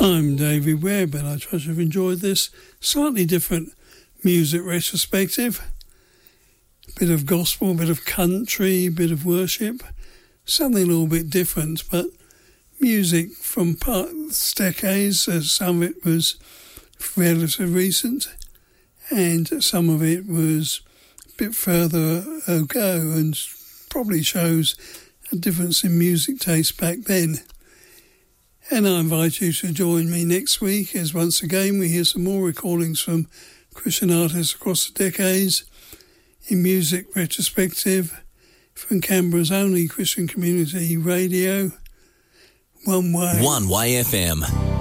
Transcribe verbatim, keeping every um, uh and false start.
I'm David Webb, and I trust you've enjoyed this slightly different music retrospective. Bit of gospel, bit of country, bit of worship, something a little bit different, but music from past decades. Uh, some of it was relatively recent, and some of it was a bit further ago, and probably shows a difference in music taste back then. And I invite you to join me next week as once again we hear some more recordings from Christian artists across the decades in music retrospective from Canberra's only Christian community radio, One Way. One Way F M.